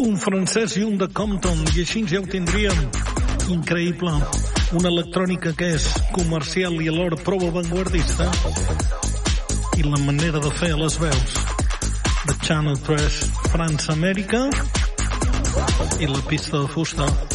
un francès i un de Compton, i així ja ho tindríem. Increïble. Una electrònica que és comercial i alhora prou avantguardista. I la manera de fer les veus de Channel 3 França-Amèrica i la pista de fusta